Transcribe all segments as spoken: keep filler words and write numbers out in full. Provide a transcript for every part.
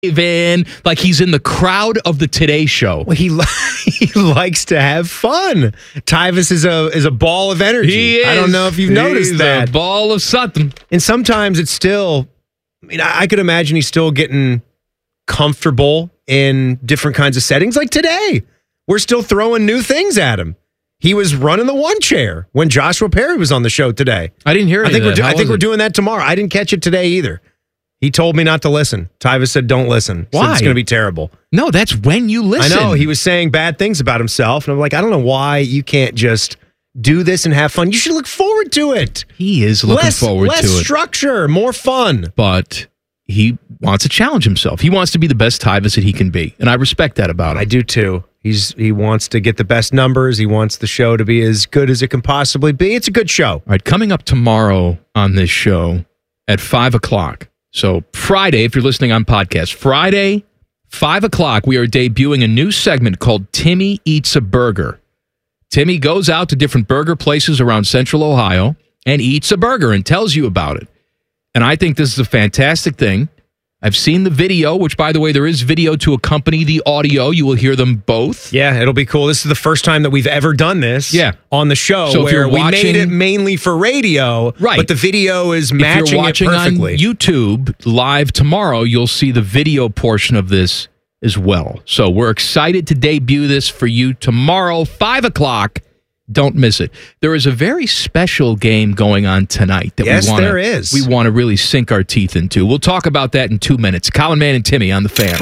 in, like he's in the crowd of the Today Show. Well, he li- he likes to have fun. Tyvis is a is a ball of energy. He is. I don't know if you've noticed he's that. A ball of something. And sometimes it's still, I mean, I, I could imagine he's still getting comfortable in different kinds of settings. Like today, we're still throwing new things at him. He was running the one chair when Joshua Perry was on the show today. I didn't hear. I think we're do- I think we're it? doing that tomorrow. I didn't catch it today either. He told me not to listen. Tyvis said, don't listen. Why? Said it's going to be terrible. No, that's when you listen. I know. He was saying bad things about himself. And I'm like, I don't know why you can't just do this and have fun. You should look forward to it. He is looking less, forward less to it. Less structure, more fun. But he wants to challenge himself. He wants to be the best Tyvis that he can be. And I respect that about him. I do too. He's He wants to get the best numbers. He wants the show to be as good as it can possibly be. It's a good show. All right, coming up tomorrow on this show at five o'clock. So Friday, if you're listening on podcast, Friday, five o'clock, we are debuting a new segment called Timmy Eats a Burger. Timmy goes out to different burger places around Central Ohio and eats a burger and tells you about it. And I think this is a fantastic thing. I've seen the video, which, by the way, there is video to accompany the audio. You will hear them both. Yeah, it'll be cool. This is the first time that we've ever done this yeah. on the show, so where watching, we made it mainly for radio, right. but the video is matching if you're watching it perfectly. On YouTube live tomorrow, you'll see the video portion of this as well. So we're excited to debut this for you tomorrow, five o'clock. Don't miss it. There is a very special game going on tonight that yes, we want there is. We want to really sink our teeth into. We'll talk about that in two minutes. Colin Mann and Timmy on the Fan.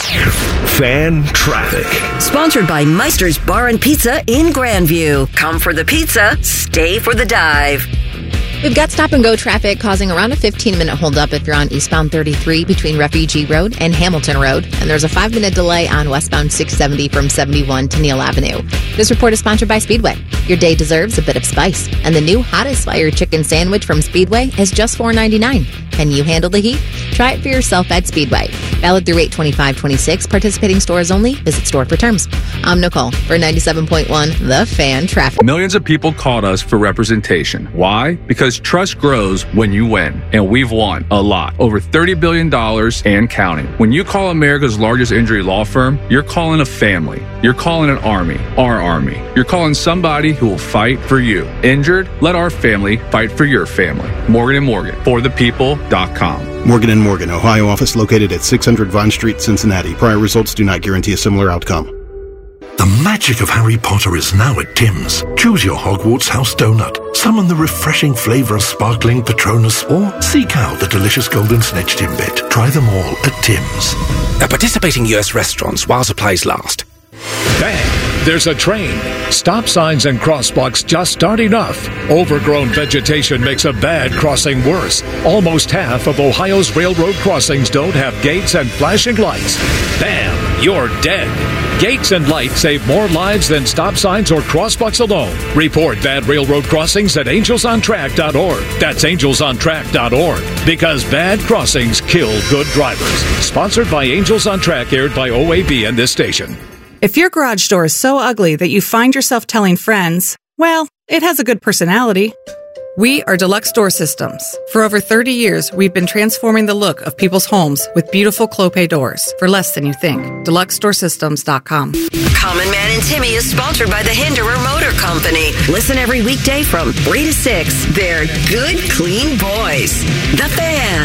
Fan Traffic. Sponsored by Meister's Bar and Pizza in Grandview. Come for the pizza, stay for the dive. We've got stop-and-go traffic causing around a fifteen-minute holdup if you're on eastbound thirty-three between Refugee Road and Hamilton Road. And there's a five-minute delay on westbound six seventy from seventy-one to Neal Avenue. This report is sponsored by Speedway. Your day deserves a bit of spice. And the new Hottest Fire Chicken Sandwich from Speedway is just four ninety-nine. Can you handle the heat? Try it for yourself at Speedway. Valid through eight twenty-five twenty-six. Participating stores only. Visit store for terms. I'm Nicole for ninety-seven point one The Fan Traffic. Millions of people called us for representation. Why? Because trust grows when you win. And we've won a lot. Over thirty billion dollars and counting. When you call America's largest injury law firm, you're calling a family. You're calling an army. Our army. You're calling somebody who will fight for you. Injured? Let our family fight for your family. Morgan and Morgan. For the people dot com. Morgan and Morgan, Ohio office located at six hundred Vine Street, Cincinnati. Prior results do not guarantee a similar outcome. The magic of Harry Potter is now at Tim's. Choose your Hogwarts house donut, summon the refreshing flavour of sparkling Patronus, or seek out the delicious golden snitch Timbit. Try them all at Tim's. At participating U S restaurants while supplies last. Bang! There's a train. Stop signs and crosswalks just aren't enough. Overgrown vegetation makes a bad crossing worse. Almost half of Ohio's railroad crossings don't have gates and flashing lights. Bam! You're dead. Gates and lights save more lives than stop signs or crosswalks alone. Report bad railroad crossings at angels on track dot org. That's angels on track dot org. Because bad crossings kill good drivers. Sponsored by Angels on Track, aired by O A B and this station. If your garage door is so ugly that you find yourself telling friends, well, it has a good personality. We are Deluxe Door Systems. For over thirty years, we've been transforming the look of people's homes with beautiful Clopay doors for less than you think. deluxe door systems dot com. Common Man and Timmy is sponsored by the Hinderer Motor Company. Listen every weekday from three to six. They're good, clean boys. The Fan.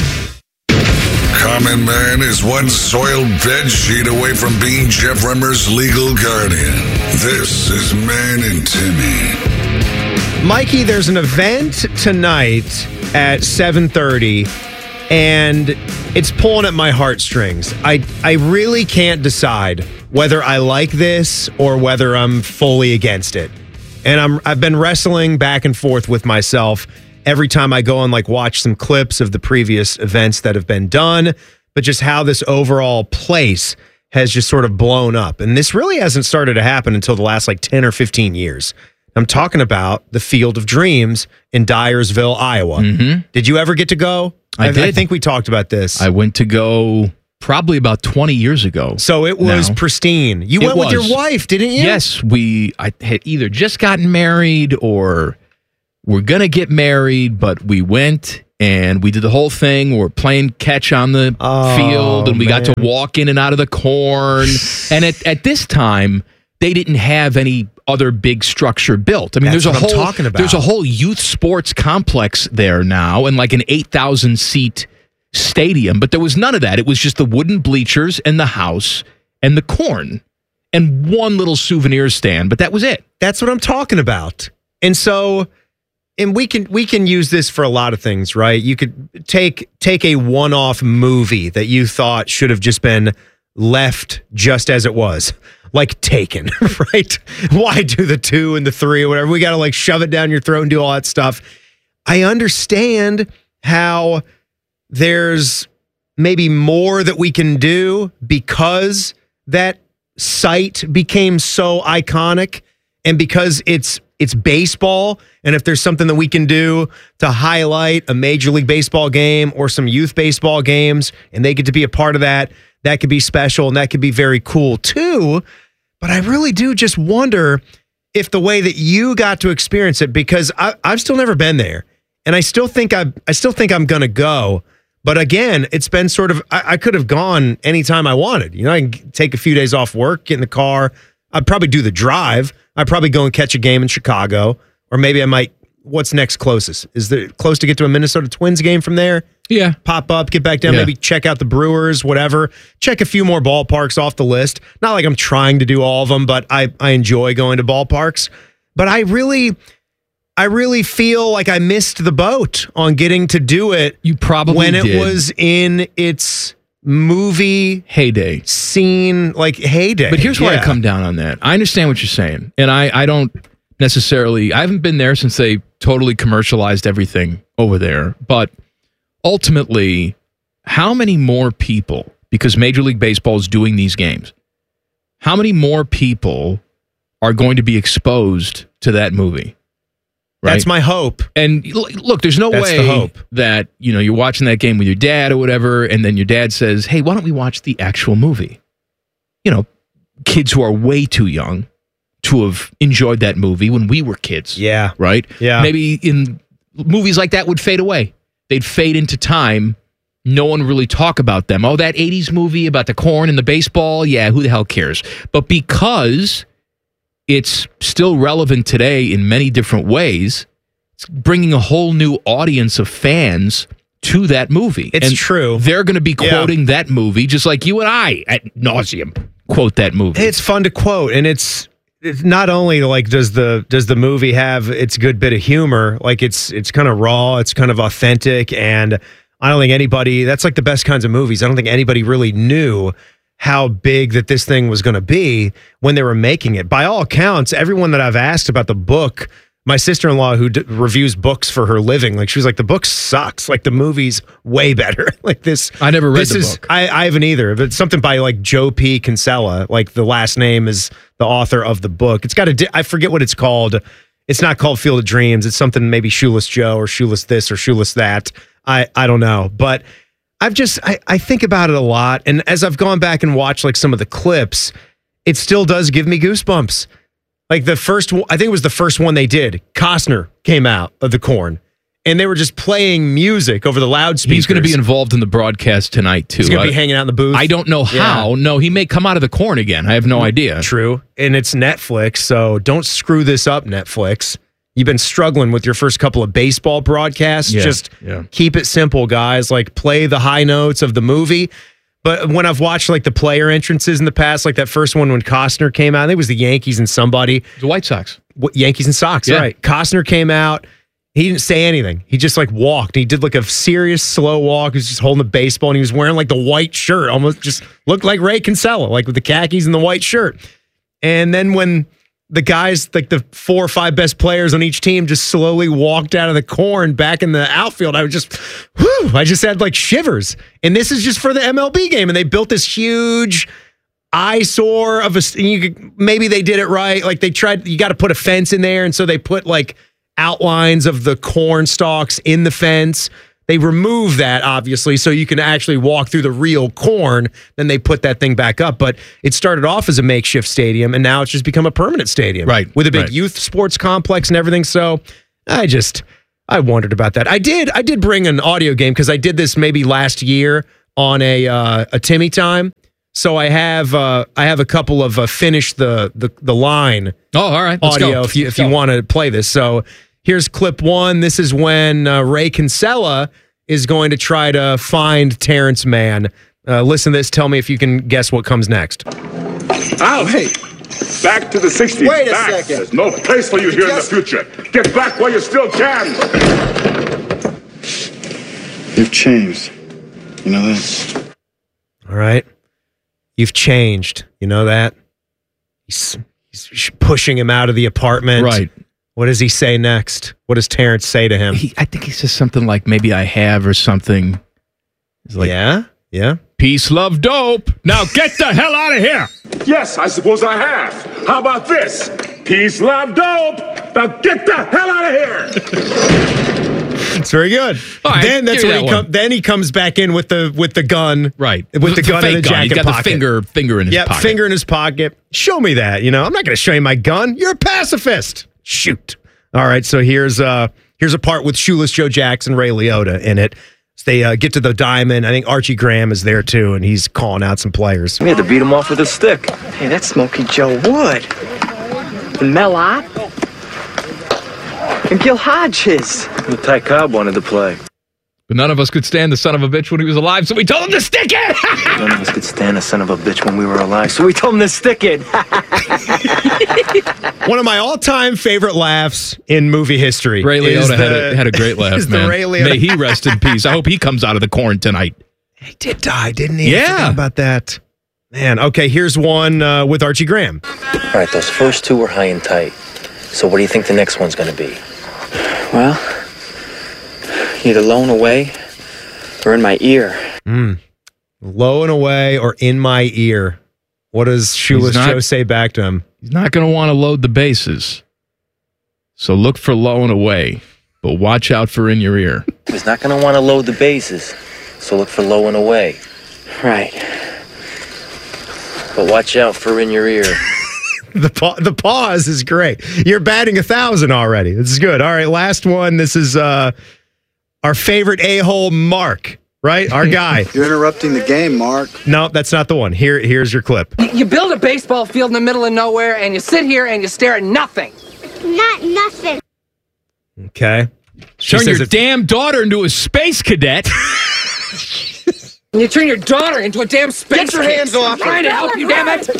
Common Man is one soiled bed sheet away from being Jeff Remmer's legal guardian. This is Man and Timmy. Mikey, there's an event tonight at seven thirty, and it's pulling at my heartstrings. I, I really can't decide whether I like this or whether I'm fully against it. And I'm, I've been wrestling back and forth with myself every time I go and like watch some clips of the previous events that have been done, but just how this overall place has just sort of blown up. And this really hasn't started to happen until the last like ten or fifteen years. I'm talking about the Field of Dreams in Dyersville, Iowa. Mm-hmm. Did you ever get to go? I, I did. I think we talked about this. I went to go probably about twenty years ago. So it was now. pristine. You It went was. with your wife, didn't you? Yes, we I had either just gotten married or we're going to get married, but we went and we did the whole thing. We're playing catch on the Oh, field, and we got to man. walk in and out of the corn. And at, at this time, they didn't have any other big structure built. I mean, That's there's a what I'm whole talking about. there's a whole youth sports complex there now, and like an eight thousand seat stadium. But there was none of that. It was just the wooden bleachers and the house and the corn and one little souvenir stand. But that was it. That's what I'm talking about. And so, and we can we can use this for a lot of things, right? You could take take a one-off movie that you thought should have just been left just as it was, like Taken, right? Why do the two and the three or whatever? We got to like shove it down your throat and do all that stuff. I understand how there's maybe more that we can do because that site became so iconic and because it's it's baseball, and if there's something that we can do to highlight a Major League Baseball game or some youth baseball games and they get to be a part of that, that could be special and that could be very cool too. But I really do just wonder if the way that you got to experience it, because I, I've still never been there, and I still think I I still think I'm gonna go. But again, it's been sort of, I, I could have gone anytime I wanted. You know, I can take a few days off work, get in the car. I'd probably do the drive. I'd probably go and catch a game in Chicago. Or maybe I might, what's next closest? Is there close to get to a Minnesota Twins game from there? Yeah. Pop up, get back down, Yeah. maybe check out the Brewers, whatever. Check a few more ballparks off the list. Not like I'm trying to do all of them, but I, I enjoy going to ballparks. But I really... I really feel like I missed the boat on getting to do it. You probably when it did. was in its movie heyday scene, like heyday. But here's where I Yeah. come down on that. I understand what you're saying, and I, I don't necessarily. I haven't been there since they totally commercialized everything over there. But ultimately, how many more people? Because Major League Baseball is doing these games. How many more people are going to be exposed to that movie? Right? That's my hope. And l- look, there's no That's way the hope. that, you know, you're watching that game with your dad or whatever, and then your dad says, hey, why don't we watch the actual movie? You know, kids who are way too young to have enjoyed that movie when we were kids. Yeah. Right? Yeah. Maybe in movies like that would fade away. They'd fade into time. No one really talk about them. Oh, that eighties movie about the corn and the baseball? Yeah, who the hell cares? But because it's still relevant today in many different ways, it's bringing a whole new audience of fans to that movie. It's and true. They're going to be Yeah. quoting that movie just like you and I at nauseum quote that movie. It's fun to quote, and it's it's not only like does the does the movie have its good bit of humor, like it's it's kind of raw, it's kind of authentic, and I don't think anybody, that's like the best kinds of movies. I don't think anybody really knew how big that this thing was going to be when they were making it. By all accounts, everyone that I've asked about the book, my sister-in-law who d- reviews books for her living, like she was like, the book sucks. Like the movie's way better. Like this. I never read this the is, book. I, I haven't either, but it's something by like Joe P. Kinsella. Like the last name is the author of the book. It's got a, di- I forget what it's called. It's not called Field of Dreams. It's something maybe Shoeless Joe or Shoeless this or Shoeless that. I, I don't know. But I've just, I, I think about it a lot. And as I've gone back and watched like some of the clips, it still does give me goosebumps. Like the first, one- I think it was the first one they did. Costner came out of the corn and they were just playing music over the loudspeakers. He's going to be involved in the broadcast tonight, too. He's going to be I- hanging out in the booth. I don't know how. Yeah. No, he may come out of the corn again. I have no idea. True. And it's Netflix, so don't screw this up, Netflix. You've been struggling with your first couple of baseball broadcasts. Yeah, Just yeah. keep it simple, guys. Like play the high notes of the movie. But when I've watched like the player entrances in the past, like that first one when Costner came out, I think it was the Yankees and somebody. The White Sox. What, Yankees and Sox, Yeah. right. Costner came out. He didn't say anything. He just like walked. He did like a serious slow walk. He was just holding the baseball and he was wearing like the white shirt. Almost just looked like Ray Kinsella, like with the khakis and the white shirt. And then when the guys, like the four or five best players on each team just slowly walked out of the corn back in the outfield, I was just, whew, I just had like shivers. And this is just for the M L B game. And they built this huge eyesore of a, you could, maybe they did it right. Like they tried, you got to put a fence in there. And so they put like outlines of the corn stalks in the fence. They remove that, obviously, so you can actually walk through the real corn. Then they put that thing back up. But it started off as a makeshift stadium, and now it's just become a permanent stadium. Right, With a big right. youth sports complex and everything. So I just, I wondered about that. I did. I did bring an audio game because I did this maybe last year on a uh, a Timmy time. So I have uh, I have a couple of uh, finish the, the the line. Oh, all right. Let's audio go. if you Let's if you go. want to play this. So here's clip one. This is when uh, Ray Kinsella is going to try to find Terrence Mann. Uh, listen to this. Tell me if you can guess what comes next. Out. Hey. Back to the sixties. Wait a back. second. There's no place for you here Just- in the future. Get back while you still can. You've changed. You know that? All right. You've changed. You know that? He's, he's pushing him out of the apartment. Right. What does he say next? What does Terrence say to him? He, I think he says something like, maybe I have or something. He's like, yeah? Yeah? Peace, love, dope. Now get the hell out of here. Yes, I suppose I have. How about this? Peace, love, dope. Now get the hell out of here. It's very good. All right, then that's give me when he that one. com- then he comes back in with the with the gun. Right. With the, gun in the fake gun. jacket He's got pocket. the finger, finger in his Yep, pocket. finger in his pocket. Show me that. You know, I'm not going to show you my gun. You're a pacifist. Shoot. All right, so here's uh here's a part with Shoeless Joe Jackson, Ray Liotta in it. So they uh, get to the diamond. I think Archie Graham is there too, and he's calling out some players. We had to beat him off with a stick. Hey, that's Smokey Joe Wood. And Mel Ott. And Gil Hodges. And Ty Cobb wanted to play. But none of us could stand the son of a bitch when he was alive, so we told him to stick it. None of us could stand a son of a bitch when we were alive, so we told him to stick it. One of my all-time favorite laughs in movie history. Ray is Liotta had the- a, had a great laugh, is the man. Ray Liotta- May he rest in peace. I hope he comes out of the corn tonight. He did die, didn't he? I Yeah. forgot about that. Man, okay, here's one uh, with Archie Graham. All right, those first two were high and tight. So what do you think the next one's going to be? Well, either low and away or in my ear. Mm. Low and away or in my ear. What does Shoeless He's not- Joe say back to him? He's not going to want to load the bases. So look for low and away, but watch out for in your ear. He's not going to want to load the bases, so look for low and away. Right. But watch out for in your ear. The pa- the pause is great. You're batting a thousand already. This is good. All right, last one. This is uh, our favorite a-hole, Mark. Right, our guy. You're interrupting the game, Mark. No, that's not the one. Here, here's your clip. You build a baseball field in the middle of nowhere, and you sit here and you stare at nothing. Not nothing. Okay. She Turn says your it's- damn daughter into a space cadet. And you turn your daughter into a damn space Get your kid. hands off I'm trying her. to help you, damn it.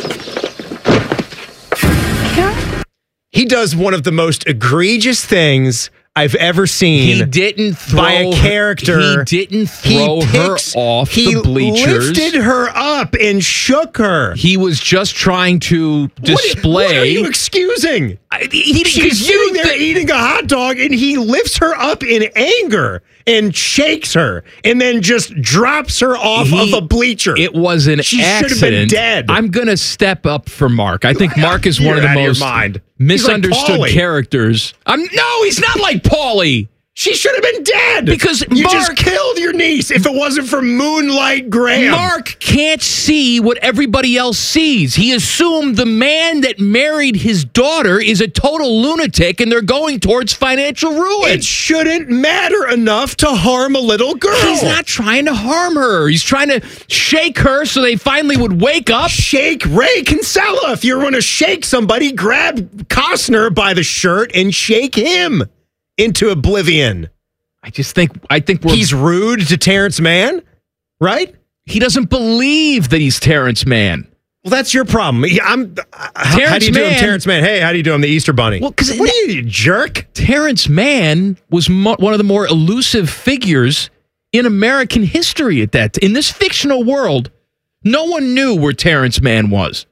He does one of the most egregious things I've ever seen. He didn't throw by a character. He didn't throw He her picks- off he the bleachers. lifted her up and shook her. He was just trying to display. What, what are you excusing? I, he, She's you sitting there think- eating a hot dog, and he lifts her up in anger and shakes her, and then just drops her off He- of a bleacher. It was an She should have accident. been dead. I'm going to step up for Mark. I think Mark is one You're of the out of your most mind. He's like misunderstood Paulie. characters. I'm no, he's not like Paulie. She should have been dead Because you Mark- just killed your niece. If it wasn't for Moonlight Graham, Mark can't see what everybody else sees. He assumed the man that married his daughter is a total lunatic and they're going towards financial ruin. it shouldn't matter enough to harm a little girl. He's not trying to harm her. He's trying to shake her so they finally would wake up. Shake Ray Kinsella. If you're going to shake somebody, grab Costner by the shirt and shake him into oblivion. I just think I think we're He's rude to Terrence Mann, right? he doesn't believe that he's Terrence Mann. Well, that's your problem. He- I'm. uh, how, Terrence how do you do him, Mann- Terrence Mann? Hey, how do you do him, the Easter Bunny? Well, 'cause what are you, you jerk? Terrence Mann was mo- one of the more elusive figures in American history at that in this fictional world. No one knew where Terrence Mann was.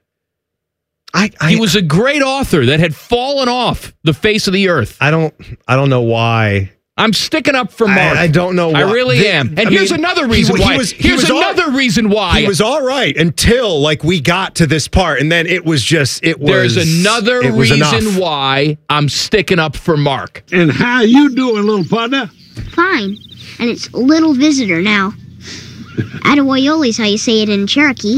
I, I He was a great author that had fallen off the face of the earth. I don't. I don't know why. I'm sticking up for Mark. I, I don't know. Why. I really The- am. And I here's mean, another he- reason he why. was- he here's was all- another reason why. He was all right until like we got to this part, and then it was just it was. There's another it was reason enough. why I'm sticking up for Mark. And how you doing, little partner? Fine. And it's little visitor now. Attaboyoli's how you say it in Cherokee.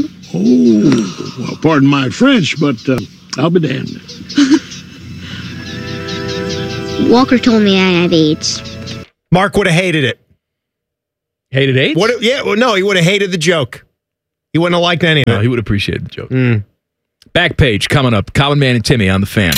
Oh, well, pardon my French, but uh, I'll be damned. Walker told me I have AIDS. Mark would have hated it. Hated eight? What? Yeah, well, no, he would have hated the joke. He wouldn't have liked any of it. No, he would appreciate the joke. Mm. Back page coming up. Common Man and Timmy on the Fan.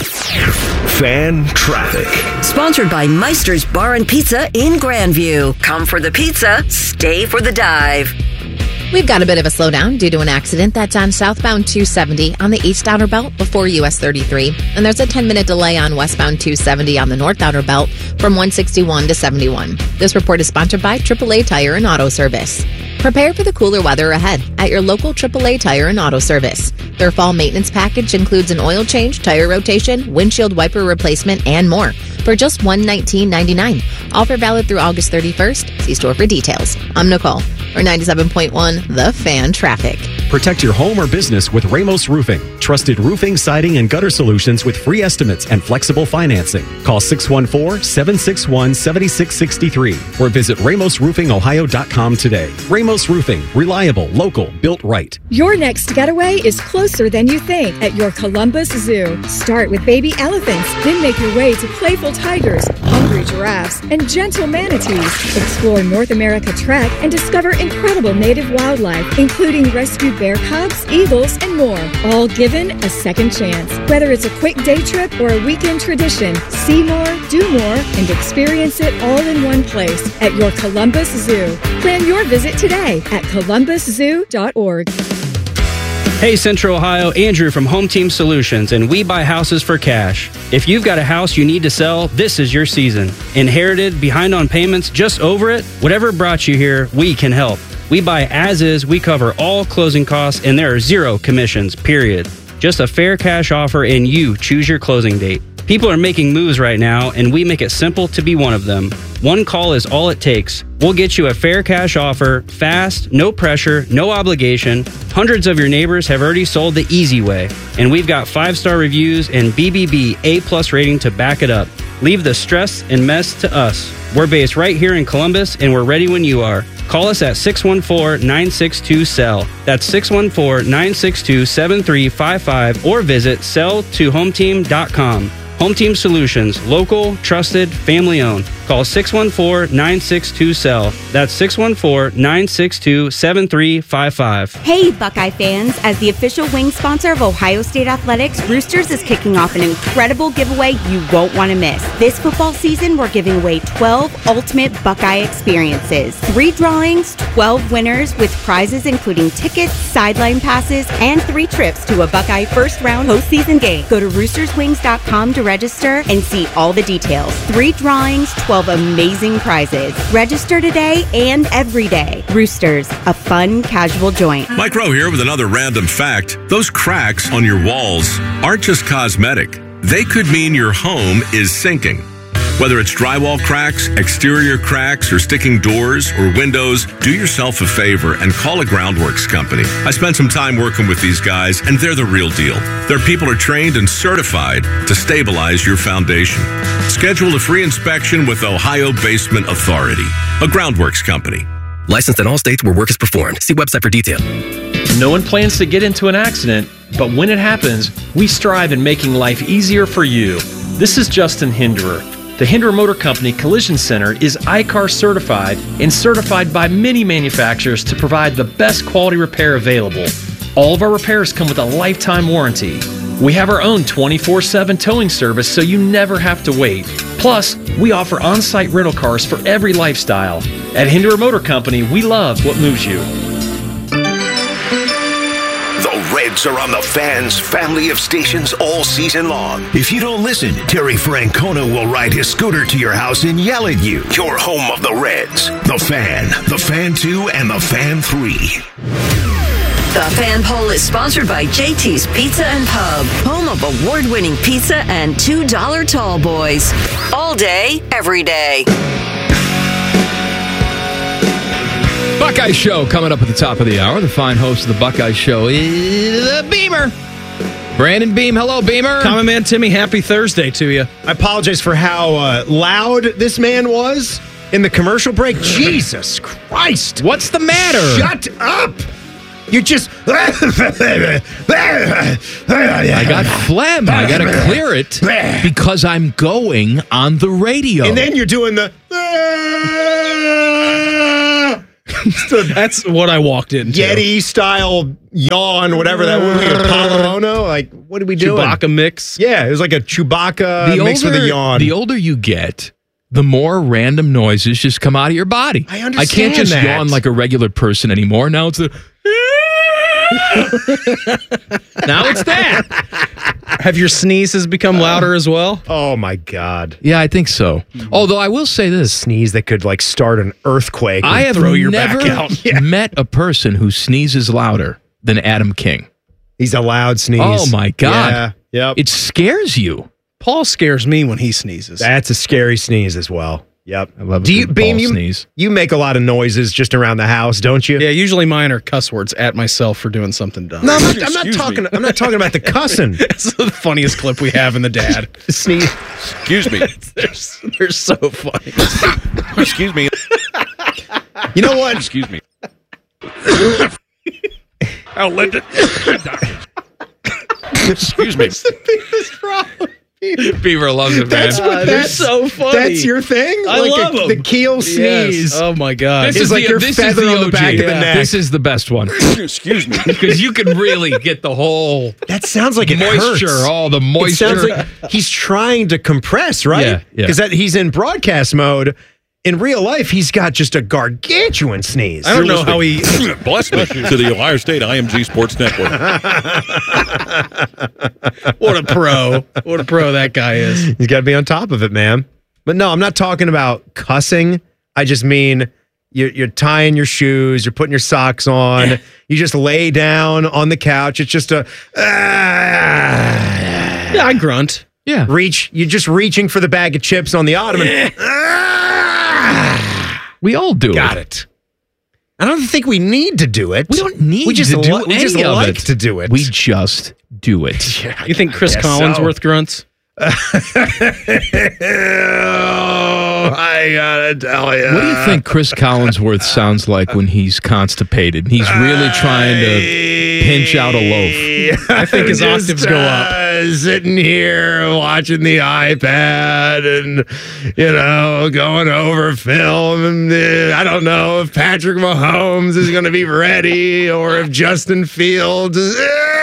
Fan traffic. Sponsored by Meister's Bar and Pizza in Grandview. Come for the pizza, stay for the dive. We've got a bit of a slowdown due to an accident that's on southbound two seventy on the east outer belt before U S thirty-three. And there's a ten-minute delay on westbound two seventy on the north outer belt from one sixty-one to seventy-one. This report is sponsored by triple A Tire and Auto Service. Prepare for the cooler weather ahead at your local triple A Tire and Auto Service. Their fall maintenance package includes an oil change, tire rotation, windshield wiper replacement, and more for just one hundred nineteen dollars and ninety-nine cents. Offer valid through August thirty-first. See store for details. I'm Nicole, or ninety-seven point one The Fan Traffic. Protect your home or business with Ramos Roofing. Trusted roofing, siding, and gutter solutions with free estimates and flexible financing. Call six one four, seven six one, seven six six three or visit ramos roofing ohio dot com today. Ramos Roofing. Reliable, local, built right. Your next getaway is closer than you think at your Columbus Zoo. Start with baby elephants, then make your way to playful tigers, hungry giraffes, and gentle manatees. Explore North America Trek and discover incredible native wildlife, including rescued bear cubs, eagles, and more, all given a second chance. Whether it's a quick day trip or a weekend tradition, see more, do more, and experience it all in one place at your Columbus Zoo. Plan your visit today at columbus zoo dot org. Hey Central Ohio, Andrew from Home Team Solutions, and we buy houses for cash. If you've got a house you need to sell, this is your season. Inherited, behind on payments, just over it? Whatever brought you here, we can help. We buy as is, we cover all closing costs, and there are zero commissions, period. Just a fair cash offer and you choose your closing date. People are making moves right now, and we make it simple to be one of them. One call is all it takes. We'll get you a fair cash offer, fast, no pressure, no obligation. Hundreds of your neighbors have already sold the easy way, and we've got five-star reviews and B B B A-plus rating to back it up. Leave the stress and mess to us. We're based right here in Columbus, and we're ready when you are. Call us at six one four, nine six two, S E L L. That's six one four, nine six two, seven three five five or visit sell to home team dot com. Home Team Solutions, local, trusted, family owned. Call six one four, nine six two, S E L L. That's six one four, nine six two, seven three five five. Hey, Buckeye fans. As the official wing sponsor of Ohio State Athletics, Roosters is kicking off an incredible giveaway you won't want to miss. This football season, we're giving away twelve ultimate Buckeye experiences. Three drawings, twelve winners with prizes including tickets, sideline passes, and three trips to a Buckeye first-round postseason game. Go to roosters wings dot com to register and see all the details. Three drawings, twelve amazing prizes. Register today and every day. Roosters, a fun, casual joint. Mike Rowe here with another random fact. Those cracks on your walls aren't just cosmetic. They could mean your home is sinking. Whether it's drywall cracks, exterior cracks, or sticking doors or windows, do yourself a favor and call a Groundworks company. I spent some time working with these guys, and they're the real deal. Their people are trained and certified to stabilize your foundation. Schedule a free inspection with Ohio Basement Authority, a Groundworks company. Licensed in all states where work is performed. See website for detail. No one plans to get into an accident, but when it happens, we strive in making life easier for you. This is Justin Hinderer. The Hinderer Motor Company Collision Center is I CAR certified and certified by many manufacturers to provide the best quality repair available. All of our repairs come with a lifetime warranty. We have our own twenty-four seven towing service so you never have to wait. Plus, we offer on-site rental cars for every lifestyle. At Hinderer Motor Company, we love what moves you. Reds are on the Fan's family of stations all season long. If you don't listen, Terry Francona will ride his scooter to your house and yell at you. Your home of the Reds. The Fan, The Fan two, and The Fan three. The Fan Poll is sponsored by J T's Pizza and Pub, home of award-winning pizza and two dollar tall boys. All day, every day. Buckeye Show coming up at the top of the hour. The fine host of the Buckeye Show is the Beamer. Brandon Beam. Hello, Beamer. Common Man Timmy, happy Thursday to you. I apologize for how uh, loud this man was in the commercial break. Jesus Christ. What's the matter? Shut up. You just. I got phlegm. I got to clear it because I'm going on the radio. And then you're doing the. So that's what I walked into. Yeti style yawn, whatever that was. Like a Palomono. Like, what are we doing? Chewbacca mix. Yeah, it was like a Chewbacca the mixed older, with a yawn. The older you get, the more random noises just come out of your body. I understand I can't just that. yawn like a regular person anymore. Now it's the. Now it's that. Have your sneezes become louder as well? Oh my God. Yeah, I think so. Although I will say this. Sneeze that could like start an earthquake. I have throw your never back out. Yeah. met a person who sneezes louder than Adam King. He's a loud sneeze. Oh my God. Yeah. Yep. It scares you. Paul scares me when he sneezes. That's a scary sneeze as well. Yep. I love a Do you, good Beam, Paul you, sneeze. You make a lot of noises just around the house, don't you? Yeah, usually mine are cuss words at myself for doing something dumb. No, I'm not, I'm not talking. I'm not talking about the cussing. It's the funniest clip we have in the dad. Sneeze. Excuse me. they're, they're so funny. Excuse me. You know what? Excuse me. I'll let it. Excuse me. What's the biggest problem? Beaver loves it, man. That's what, Uh, that's they're so funny. That's your thing. I like love a, 'em. the keel sneeze. Yes. Oh my God! This It's is like the, your this feather is the on the O G. back of the neck. This is the best one. Excuse me. Because you can really get the whole That sounds like it moisture, hurts. all the It moisture. sounds like he's trying to compress, right? Yeah, yeah. Because that he's in broadcast mode. In real life, he's got just a gargantuan sneeze. I don't know how he. Bless me to the Ohio State I M G Sports Network. What a pro! What a pro that guy is. He's got to be on top of it, man. But no, I'm not talking about cussing. I just mean you're, you're tying your shoes, you're putting your socks on, you just lay down on the couch. It's just a ah, Yeah, I grunt. Yeah, reach. You're just reaching for the bag of chips on the ottoman. we all do Got it. it. I don't think we need to do it. We don't need we just to do li- we any just of like it. to do it. We just do it. Yeah, You think Chris guess Collinsworth so. grunts? Oh, I gotta tell you. What do you think Chris Collinsworth sounds like when he's constipated? He's really trying to pinch out a loaf. I think his Just, octaves go up. uh, sitting here watching the iPad and, you know, going over film. And uh, I don't know if Patrick Mahomes is going to be ready or if Justin Fields is.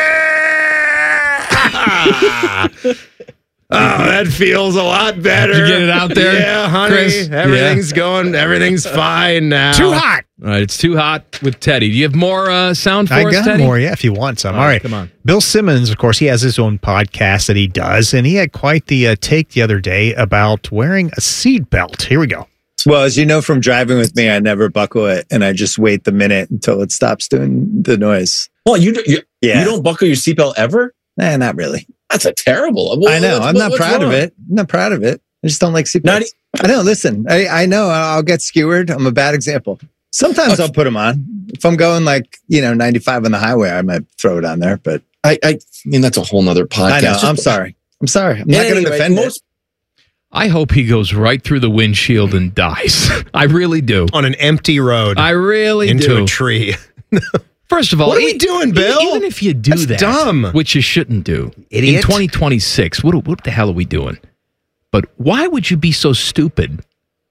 Oh, that feels a lot better. Did you get it out there, Yeah, honey. Chris? Everything's going, everything's fine now. Too hot. All right, it's too hot with Teddy. Do you have more uh, sound for I us, got Teddy? more, yeah, if you want some. All All right, right. come on. Bill Simmons, of course, he has his own podcast that he does, and he had quite the uh, take the other day about wearing a seatbelt. Here we go. Well, as you know from driving with me, I never buckle it, and I just wait the minute until it stops doing the noise. Well, you do, you, Yeah. you don't buckle your seatbelt ever? Eh, not really. That's a terrible. Well, I know. what's- I'm not what's proud of wrong? it. I'm not proud of it. I just don't like seatbelts. Not e- I know. Listen, I, I know I'll get skewered. I'm a bad example. Sometimes I'll put them on. If I'm going like, you know, ninety-five on the highway, I might throw it on there. But I, I mean, that's a whole nother podcast. I know. Just- I'm sorry. I'm sorry. I'm not going Anyway, to defend most- it. I hope he goes right through the windshield and dies. I really do. On an empty road. I really into do. a tree. First of all, What are we e- doing, Bill? Even if you do That's that, dumb. which you shouldn't do, Idiot. in twenty twenty-six, what what the hell are we doing? But why would you be so stupid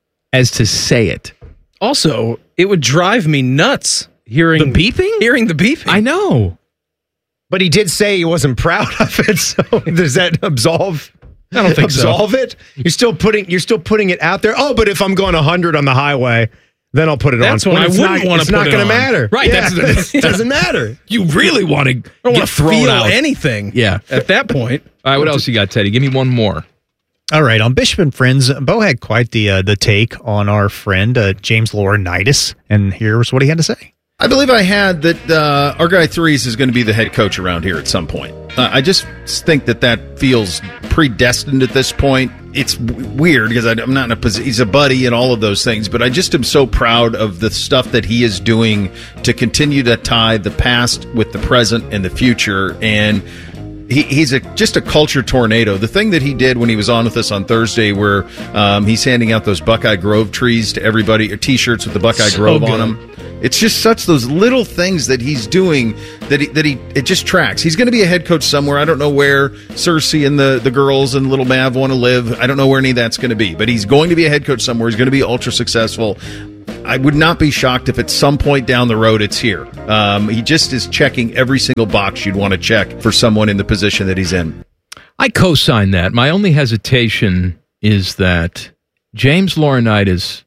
as to say it? Also, it would drive me nuts hearing The beeping? Hearing the beeping. I know. But he did say he wasn't proud of it. So does that absolve? I don't think so. absolve it. You're still putting. You're still putting it out there. Oh, but if I'm going one hundred on the highway, then I'll put it That's on. when I it's wouldn't not, wanna It's put not it going to on. matter. Right, Yeah, that's- it doesn't matter. You really want to I don't get want to thrown feel out. anything. Yeah. At that point. All right, what else you got, Teddy? Give me one more. All right, on Bishop and Friends, Bo had quite the uh, the take on our friend uh, James Laurinaitis, and here's what he had to say. I believe I had that uh, our guy Therese is going to be the head coach around here at some point. Uh, I just think that that feels predestined at this point. It's w- weird because I, I'm not in a position. He's a buddy and all of those things, but I just am so proud of the stuff that he is doing to continue to tie the past with the present and the future. And he, he's a just a culture tornado. The thing that he did when he was on with us on Thursday, where um, he's handing out those Buckeye Grove trees to everybody, or T-shirts with the Buckeye So Grove good. on them. It's just such those little things that he's doing that he, that he it just tracks. He's going to be a head coach somewhere. I don't know where Cersei and the, the girls and little Mav want to live. I don't know where any of that's going to be, but he's going to be a head coach somewhere. He's going to be ultra successful. I would not be shocked if at some point down the road it's here. Um, he just is checking every single box you'd want to check for someone in the position that he's in. I co-sign that. My only hesitation is that James Laurinaitis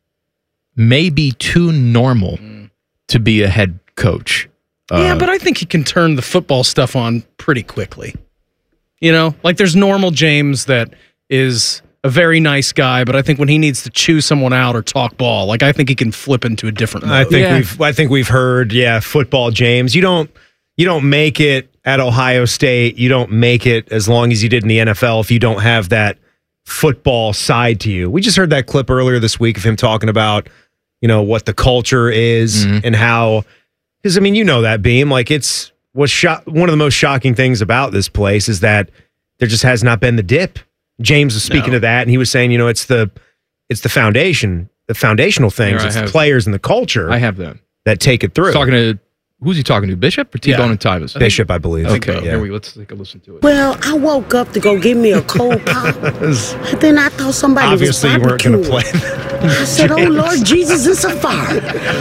may be too normal to be a head coach. Yeah, Uh, but I think he can turn the football stuff on pretty quickly. You know, like there's normal James that is a very nice guy, but I think when he needs to chew someone out or talk ball, like I think he can flip into a different mode. I think we've I think we've heard, yeah, football James. You don't you don't make it at Ohio State. You don't make it as long as you did in the N F L if you don't have that football side to you. We just heard that clip earlier this week of him talking about, you know, what the culture is and how, because I mean, you know that, Beam, like it's what's sho- one of the most shocking things about this place is that there just has not been the dip. James was speaking No. of that, and he was saying, you know, it's the it's the foundation, the foundational things, Here I it's the have- players and the culture. I have that. that take it through. He's talking to, who's he talking to, Bishop or T-Bone Yeah. and Tyvus? Bishop, I believe. Okay, Yeah. here we let's take a listen to it. Well, I woke up to go get me a cold pop. And then I thought somebody Obviously, you was weren't going to barbecuing. play. I said, oh, Lord Jesus, it's a fire.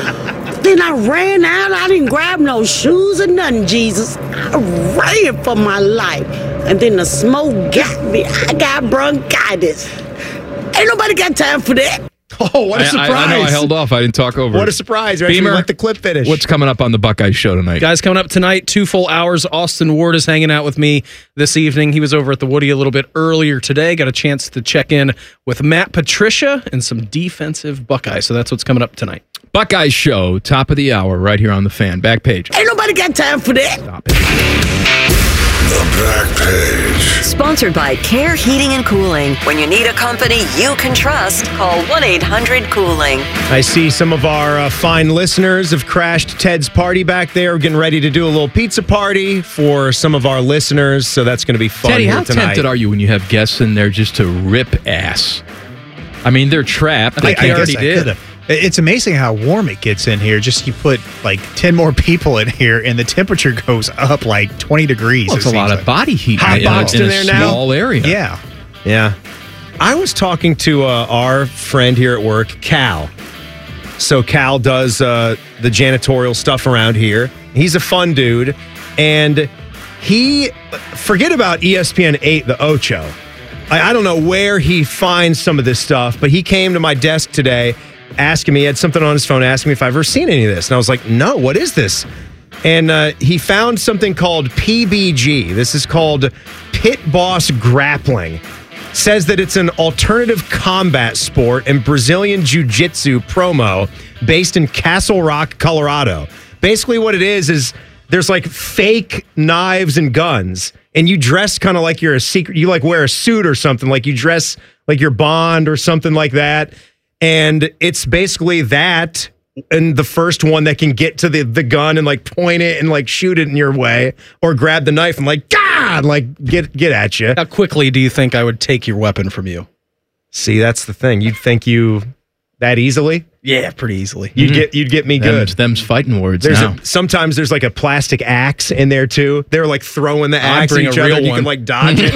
Then I ran out. I didn't grab no shoes or nothing, Jesus. I ran for my life. And then the smoke got me. I got bronchitis. Ain't nobody got time for that. Oh, what a I- surprise. I, I know I held off. I didn't talk over What it. a surprise. We actually Beamer, let the clip finish. What's coming up on the Buckeyes show tonight? Guys, coming up tonight, two full hours. Austin Ward is hanging out with me this evening. He was over at the Woody a little bit earlier today. Got a chance to check in with Matt Patricia and some defensive Buckeyes. So that's what's coming up tonight. Buckeyes show, top of the hour, right here on the Fan. Back page. Ain't nobody got time for that. Stop it. The Back Page. Sponsored by Care Heating and Cooling. When you need a company you can trust, call one eight hundred cooling. I see some of our uh, fine listeners have crashed Ted's party back there. We're getting ready to do a little pizza party for some of our listeners, so that's going to be fun Teddy, here how tonight. tempted are you when you have guests in there just to rip ass? I mean, they're trapped. They I, I can't- guess I could've. It's amazing how warm it gets in here. Just you put like ten more people in here, and the temperature goes up like twenty degrees. Well, it's it a lot seems of like. body heat Hot in a- boxed in in a there now? small area. Yeah. Yeah. I was talking to uh, our friend here at work, Cal. So Cal does uh, the janitorial stuff around here. He's a fun dude. And he, forget about E S P N eight, the Ocho. I, I don't know where he finds some of this stuff, but he came to my desk today asking me, he had something on his phone asking me if I've ever seen any of this. And I was like, no, what is this? And uh, he found something called P B G. This is called Pit Boss Grappling. Says that it's an alternative combat sport and Brazilian jiu-jitsu promo based in Castle Rock, Colorado. Basically what it is is there's like fake knives and guns, and you dress kind of like you're a secret, you like wear a suit or something, like you dress like you're Bond or something like that. And it's basically that, and the first one that can get to the, the gun and like point it and like shoot it in your way, or grab the knife and like, God, like get get at you. How quickly do you think I would take your weapon from you? See, that's the thing. You'd think you that easily? Yeah, pretty easily. You'd get you'd get me good. Them's, them's fighting words There's now. a, sometimes there's like a plastic axe in there too. They're like throwing the I'd axe at bring each a other. real And you one. can like dodge it.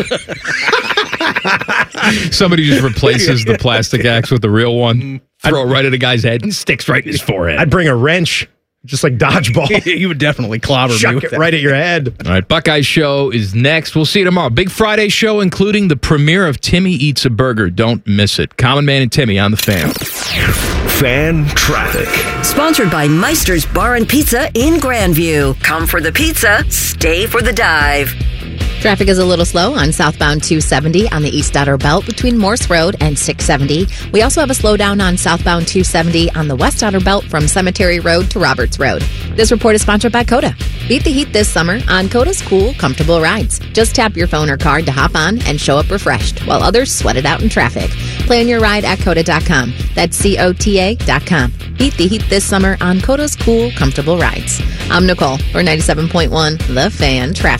Somebody just replaces the plastic axe with the real one, throw it right at a guy's head, and sticks right in his forehead. I'd bring a wrench, just like dodgeball. You would definitely clobber me Chuck with it that. right at your head. All right, Buckeye Show is next. We'll see you tomorrow. Big Friday show, including the premiere of Timmy Eats a Burger. Don't miss it. Common Man and Timmy on the Fan. Fan traffic. Sponsored by Meister's Bar and Pizza in Grandview. Come for the pizza, stay for the dive. Traffic is a little slow on southbound two seventy on the East Outer Belt between Morse Road and six seventy. We also have a slowdown on southbound two seventy on the West Outer Belt from Cemetery Road to Roberts Road. This report is sponsored by Coda. Beat the heat this summer on Coda's cool, comfortable rides. Just tap your phone or card to hop on and show up refreshed while others sweat it out in traffic. Plan your ride at Coda dot com. That's C O T A dot com. Beat the heat this summer on Coda's cool, comfortable rides. I'm Nicole for ninety-seven point one The Fan Traffic.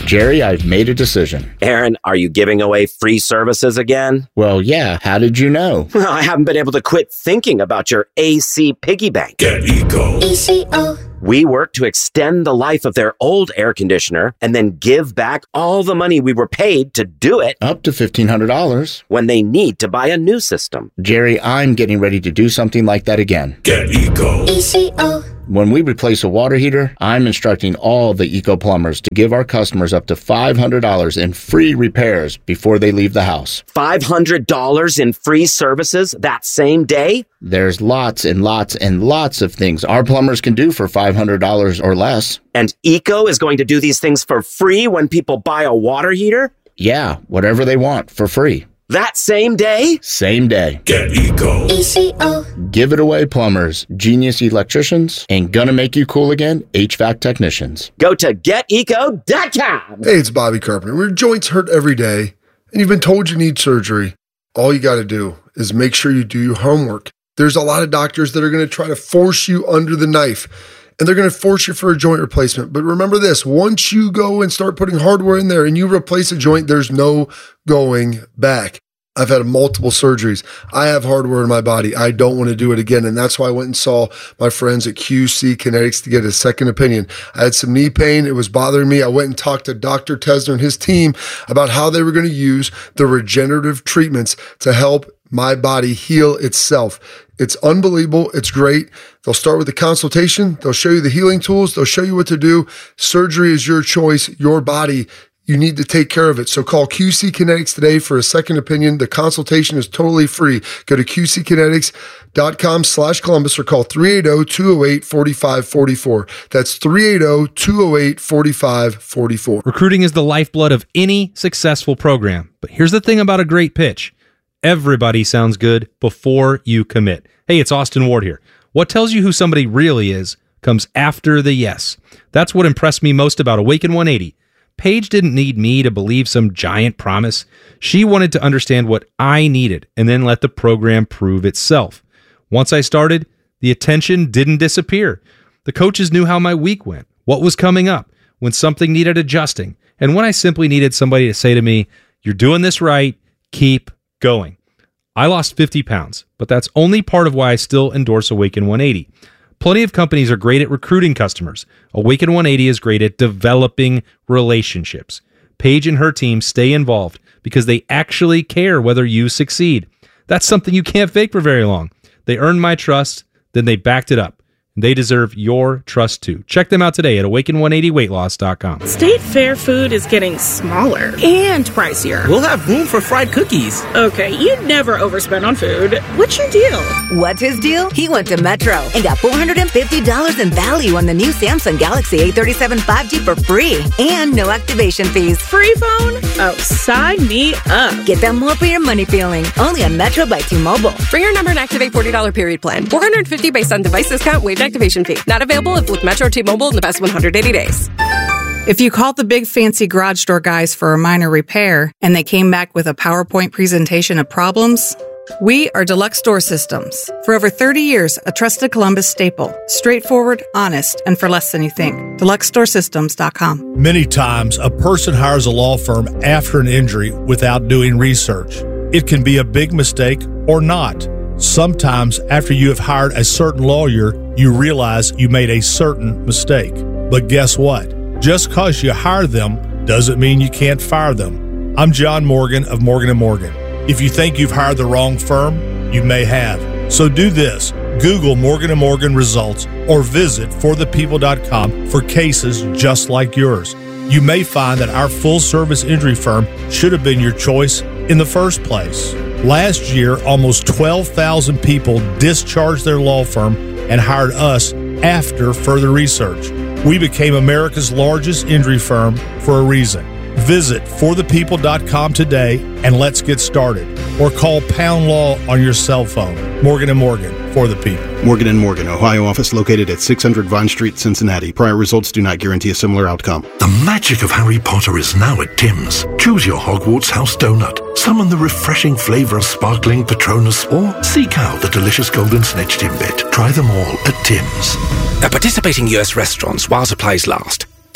Jerry, I've made a decision. Aaron, are you giving away free services again? Well, yeah. How did you know? Well, I haven't been able to quit thinking about your A C piggy bank. Get Eco. E C O. We work to extend the life of their old air conditioner and then give back all the money we were paid to do it. Up to fifteen hundred dollars. When they need to buy a new system. Jerry, I'm getting ready to do something like that again. Get Eco. E C O. When we replace a water heater, I'm instructing all the Eco plumbers to give our customers up to five hundred dollars in free repairs before they leave the house. five hundred dollars in free services that same day? There's lots and lots and lots of things our plumbers can do for five hundred dollars or less. And Eco is going to do these things for free when people buy a water heater? Yeah, whatever they want for free. That same day? Same day. Get Eco. E C O. Give it away, plumbers, genius electricians, and gonna make you cool again, H V A C technicians. Go to get eco dot com. Hey, it's Bobby Carpenter. When your joints hurt every day and you've been told you need surgery, all you got to do is make sure you do your homework. There's a lot of doctors that are going to try to force you under the knife, and they're going to force you for a joint replacement. But remember this, once you go and start putting hardware in there and you replace a joint, there's no going back. I've had multiple surgeries. I have hardware in my body. I don't want to do it again. And that's why I went and saw my friends at Q C Kinetics to get a second opinion. I had some knee pain. It was bothering me. I went and talked to Doctor Tesner and his team about how they were going to use the regenerative treatments to help my body heal itself. It's unbelievable. It's great. They'll start with the consultation. They'll show you the healing tools. They'll show you what to do. Surgery is your choice, your body. You need to take care of it. So call Q C Kinetics today for a second opinion. The consultation is totally free. Go to Q C kinetics dot com slash Columbus or call three eight zero, two zero eight, four five four four. That's three eight zero, two zero eight, four five four four. Recruiting is the lifeblood of any successful program. But here's the thing about a great pitch. Everybody sounds good before you commit. Hey, it's Austin Ward here. What tells you who somebody really is comes after the yes. That's what impressed me most about Awaken one eighty. Paige didn't need me to believe some giant promise. She wanted to understand what I needed and then let the program prove itself. Once I started, the attention didn't disappear. The coaches knew how my week went, what was coming up, when something needed adjusting, and when I simply needed somebody to say to me, "You're doing this right, keep going." I lost fifty pounds, but that's only part of why I still endorse Awaken one eighty. Plenty of companies are great at recruiting customers. Awaken one eighty is great at developing relationships. Paige and her team stay involved because they actually care whether you succeed. That's something you can't fake for very long. They earned my trust, then they backed it up. They deserve your trust too. Check them out today at awaken one eighty weight loss dot com. State Fair food is getting smaller and pricier. We'll have room for fried cookies. Okay, you never overspend on food. What's your deal? What's his deal? He went to Metro and got four hundred fifty dollars in value on the new Samsung Galaxy A thirty-seven five G for free and no activation fees. Free phone? Oh, sign me up. Get that more for your money feeling. Only on Metro by T-Mobile. Bring your number and activate forty dollars period plan. four hundred fifty dollars based on device discount, waived activation fee. Not available if with Metro T-Mobile in the past one hundred eighty days. If you called the big fancy garage door guys for a minor repair and they came back with a PowerPoint presentation of problems, we are Deluxe Door Systems. For over thirty years, a trusted Columbus staple. Straightforward, honest, and for less than you think. deluxe door systems dot com. Many times, a person hires a law firm after an injury without doing research. It can be a big mistake or not. Sometimes, after you have hired a certain lawyer, you realize you made a certain mistake. But guess what? Just because you hire them doesn't mean you can't fire them. I'm John Morgan of Morgan and Morgan. If you think you've hired the wrong firm, you may have. So do this. Google Morgan and Morgan results or visit for the people dot com for cases just like yours. You may find that our full-service injury firm should have been your choice in the first place. Last year, almost twelve thousand people discharged their law firm and hired us after further research. We became America's largest injury firm for a reason. Visit for the people dot com today and let's get started. Or call Pound Law on your cell phone. Morgan and Morgan, for the people. Morgan and Morgan, Ohio office located at six hundred Vine Street, Cincinnati. Prior results do not guarantee a similar outcome. The magic of Harry Potter is now at Tim's. Choose your Hogwarts house donut. Summon the refreshing flavor of sparkling Patronus or seek out the delicious golden snitch Timbit. Try them all at Tim's. At participating U S restaurants while supplies last.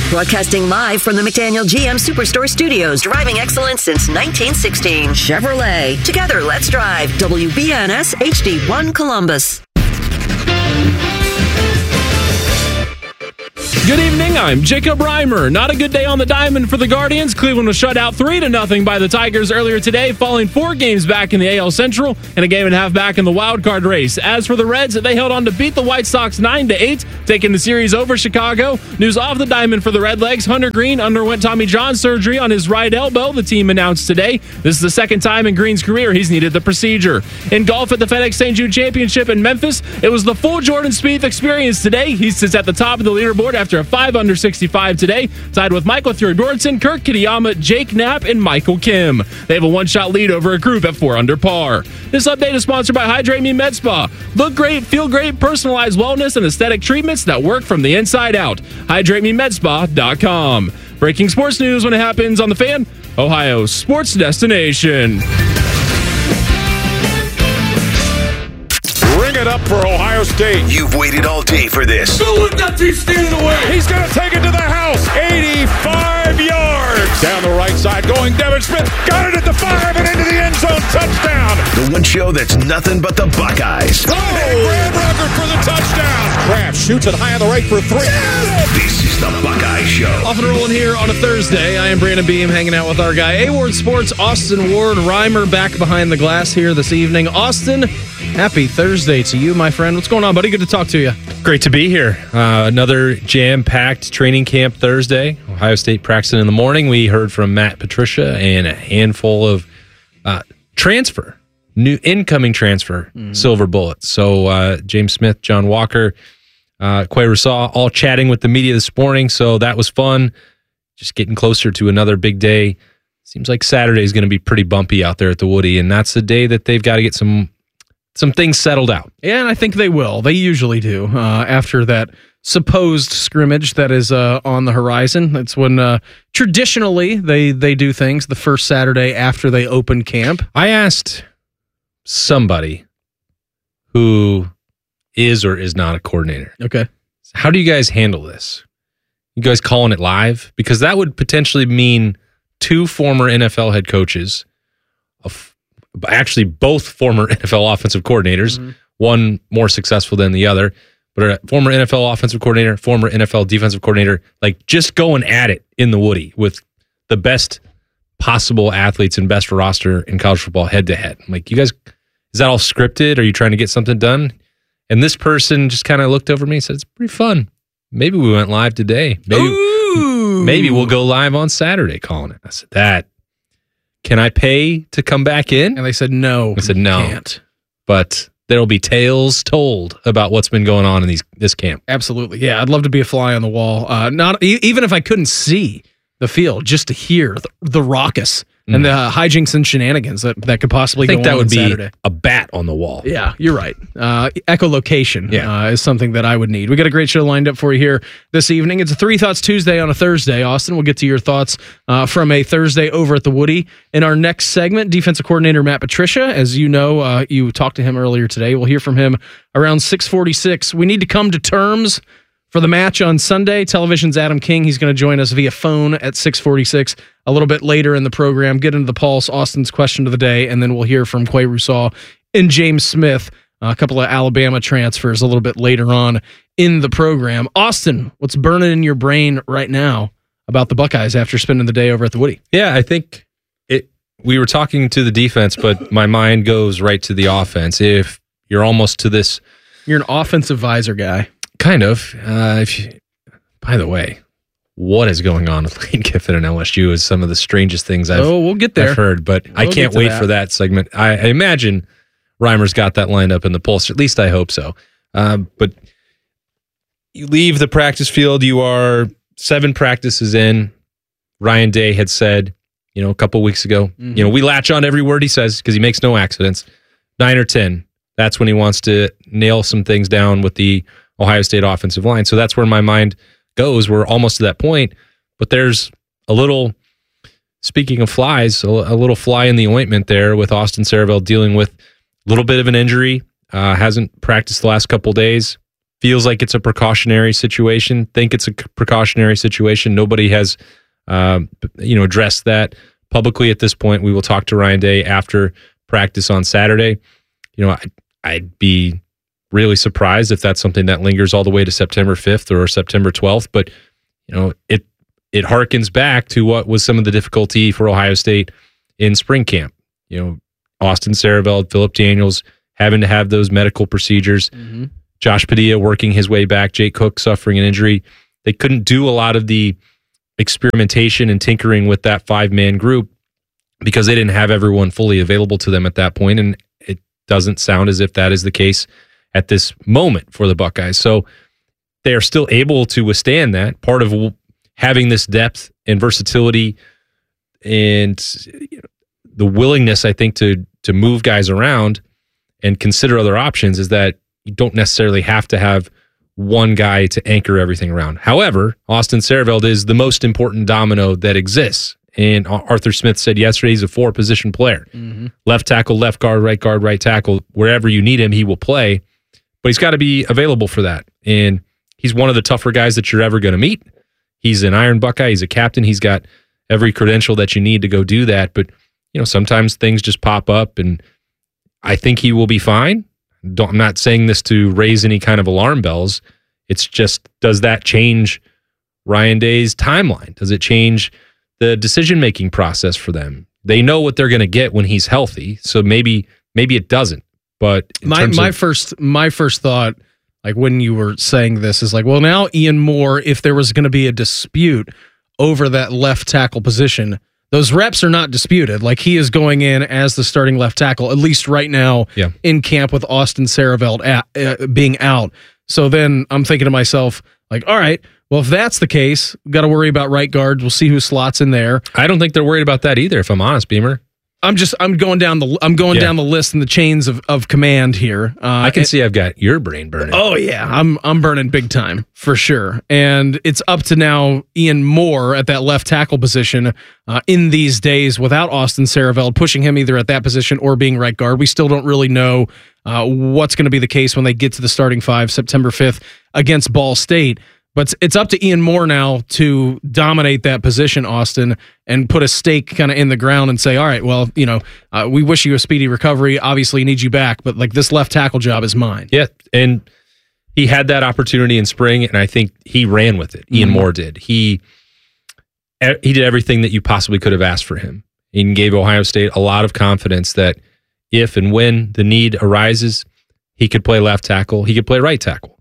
Broadcasting live from the McDaniel G M Superstore Studios, driving excellence since nineteen sixteen. Chevrolet. Together, let's drive. W B N S H D one Columbus. Good evening, I'm Jacob Reimer. Not a good day on the diamond for the Guardians. Cleveland was shut out three to nothing by the Tigers earlier today, falling four games back in the A L Central and a game and a half back in the wild card race. As for the Reds, they held on to beat the White Sox nine to eight, taking the series over Chicago. News off the diamond for the Redlegs. Hunter Green underwent Tommy John surgery on his right elbow, the team announced today. This is the second time in Green's career he's needed the procedure. In golf at the FedEx Saint Jude Championship in Memphis, it was the full Jordan Spieth experience today. He sits at the top of the leaderboard after a five under sixty-five today, tied with Michael Thursdorsen, Kirk Kitayama, Jake Knapp, and Michael Kim. They have a one-shot lead over a group at four under par. This update is sponsored by Hydrate Me Med Spa. Look great, feel great, personalized wellness and aesthetic treatments that work from the inside out. hydrate me med spa dot com. Breaking sports news when it happens on The Fan, Ohio's sports destination. Bring it up for Ohio State. You've waited all day for this. Don't let that team stand in the way. He's going to take it to the house. eighty-five yards. Down the right side going Devin Smith. Got it at the five and into the end zone. Touchdown. The one show that's nothing but the Buckeyes. Oh, Graham Rucker for the touchdown. Kraft shoots it high on the right for three. This is the Buckeye Show. Off and rolling here on a Thursday. I am Brandon Beam hanging out with our guy, A-Ward Sports, Austin Ward. Reimer back behind the glass here this evening. Austin, happy Thursday to you, my friend. What's going on, buddy? Good to talk to you. Great to be here. Uh, another jam-packed training camp Thursday. Ohio State practicing in the morning. We heard from Matt Patricia and a handful of uh, transfer, new incoming transfer, mm. silver bullets. So uh, James Smith, John Walker, uh, Quay Rousseau, all chatting with the media this morning. So that was fun. Just getting closer to another big day. Seems like Saturday is going to be pretty bumpy out there at the Woody, and that's the day that they've got to get some some things settled out. Yeah, and I think they will. They usually do. Uh, after that supposed scrimmage that is uh, on the horizon, that's when uh, traditionally they, they do things the first Saturday after they open camp. I asked somebody who is or is not a coordinator. Okay. How do you guys handle this? You guys calling it live? Because that would potentially mean two former N F L head coaches, of actually both former N F L offensive coordinators, mm-hmm. one more successful than the other, but a former N F L offensive coordinator, former N F L defensive coordinator, like just going at it in the Woody with the best possible athletes and best roster in college football head to head. I'm like, you guys, is that all scripted? Are you trying to get something done? And this person just kind of looked over me and said, it's pretty fun. Maybe we went live today. Maybe, Ooh. maybe we'll go live on Saturday calling it. I said, that, can I pay to come back in? And they said, no. I said, no. Can't. But there'll be tales told about what's been going on in these this camp. Absolutely. Yeah, I'd love to be a fly on the wall. Uh, not e- Even if I couldn't see the field, just to hear the, the raucous mm. and the uh, hijinks and shenanigans that, that could possibly I think go that on would be Saturday. A bat on the wall. Yeah, you're right. Uh, echolocation yeah. uh, is something that I would need. We got a great show lined up for you here this evening. It's a Three Thoughts Tuesday on a Thursday. Austin, we'll get to your thoughts uh, from a Thursday over at the Woody. In our next segment, defensive coordinator Matt Patricia. As you know, uh, you talked to him earlier today. We'll hear from him around six forty-six. We need to come to terms for the match on Sunday. Television's Adam King. He's going to join us via phone at six forty-six a little bit later in the program. Get into the pulse, Austin's question of the day, and then we'll hear from Quay Rousseau and James Smith, a couple of Alabama transfers a little bit later on in the program. Austin, what's burning in your brain right now about the Buckeyes after spending the day over at the Woody? Yeah, I think it. We were talking to the defense, but my mind goes right to the offense. If you're almost to this... You're an offensive visor guy. Kind of. Uh, if you, by the way, what is going on with Lane Kiffin and L S U is some of the strangest things I've, oh, we'll get there. I've heard, but we'll I can't wait that. for that segment. I, I imagine Reimer's got that lined up in the pulse. At least I hope so. Uh, but you leave the practice field. You are seven practices in. Ryan Day had said, you know, a couple weeks ago, mm-hmm. you know, we latch on every word he says because he makes no accidents. Nine or ten. That's when he wants to nail some things down with the Ohio State offensive line. So that's where my mind goes. We're almost to that point, but there's a little, speaking of flies, a, a little fly in the ointment there with Austin Saraville dealing with a little bit of an injury. Uh, hasn't practiced the last couple days. feels like it's a precautionary situation, think it's a precautionary situation. Nobody has, uh, you know, addressed that publicly at this point. We will talk to Ryan Day after practice on Saturday. You know, I'd, I'd be really surprised if that's something that lingers all the way to September fifth or September twelfth. But, you know, it it harkens back to what was some of the difficulty for Ohio State in spring camp. You know, Austin Saraveld, Philip Daniels having to have those medical procedures. Mm-hmm. Josh Padilla working his way back, Jake Cook suffering an injury. They couldn't do a lot of the experimentation and tinkering with that five-man group because they didn't have everyone fully available to them at that point, and it doesn't sound as if that is the case at this moment for the Buckeyes. So they are still able to withstand that. Part of having this depth and versatility and the willingness, I think, to to move guys around and consider other options is that you don't necessarily have to have one guy to anchor everything around. However, Austin Saraveld is the most important domino that exists. And Arthur Smith said yesterday he's a four-position player. Mm-hmm. Left tackle, left guard, right guard, right tackle. Wherever you need him, he will play. But he's got to be available for that. And he's one of the tougher guys that you're ever going to meet. He's an Iron Buckeye. He's a captain. He's got every credential that you need to go do that. But, you know, sometimes things just pop up, and I think he will be fine. Don't, I'm not saying this to raise any kind of alarm bells. It's just, does that change Ryan Day's timeline? Does it change the decision-making process for them? They know what they're going to get when he's healthy, so maybe maybe it doesn't. But my my of, first my first thought, like when you were saying this, is like, well, now Ian Moore, if there was going to be a dispute over that left tackle position, those reps are not disputed. Like, he is going in as the starting left tackle, at least right now, yeah. in camp with Austin Saraveld at, uh, being out. So then I'm thinking to myself, like, all right, well, if that's the case, got to worry about right guards. We'll see who slots in there. I don't think they're worried about that either, if I'm honest, Beamer. I'm just I'm going down the I'm going yeah. down the list and the chains of, of command here. Uh, I can and, see I've got your brain burning. Oh yeah, I'm I'm burning big time for sure. And it's up to now Ian Moore at that left tackle position uh, in these days without Austin Saraveld, pushing him either at that position or being right guard. We still don't really know uh, what's going to be the case when they get to the starting five September fifth against Ball State. But it's up to Ian Moore now to dominate that position, Austin, and put a stake kind of in the ground and say, all right, well, you know, uh, we wish you a speedy recovery. Obviously, need you back, but like this left tackle job is mine. Yeah, and he had that opportunity in spring, and I think he ran with it. Ian mm-hmm. Moore did. He he did everything that you possibly could have asked for him. He gave Ohio State a lot of confidence that if and when the need arises, he could play left tackle, he could play right tackle.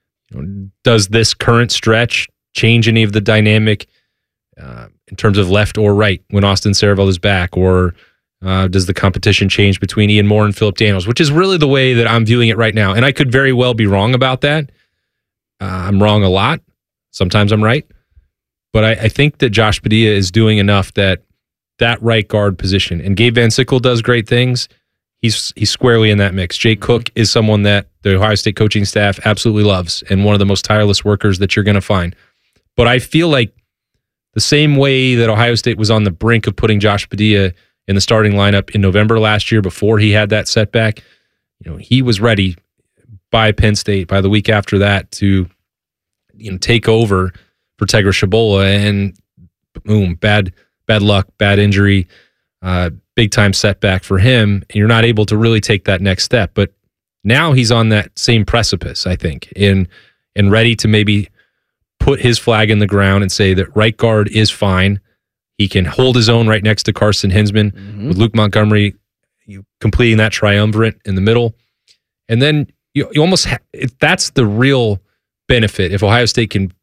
Does this current stretch change any of the dynamic uh, in terms of left or right when Austin Saraveld is back? Or uh, does the competition change between Ian Moore and Philip Daniels, which is really the way that I'm viewing it right now? And I could very well be wrong about that. Uh, I'm wrong a lot. Sometimes I'm right. But I, I think that Josh Padilla is doing enough that that right guard position, and Gabe Van Sickle does great things. He's he's squarely in that mix. Jake Cook is someone that the Ohio State coaching staff absolutely loves and one of the most tireless workers that you're going to find. But I feel like the same way that Ohio State was on the brink of putting Josh Padilla in the starting lineup in November last year before he had that setback, you know, he was ready by Penn State by the week after that to, you know, take over for Tegra Shabola, and boom, bad bad luck, bad injury. Uh, big time setback for him, and you're not able to really take that next step. But now he's on that same precipice, I think, and and ready to maybe put his flag in the ground and say that right guard is fine. He can hold his own right next to Carson Hinsman, mm-hmm. with Luke Montgomery you completing that triumvirate in the middle. And then you, you almost ha- if that's the real benefit. If Ohio State can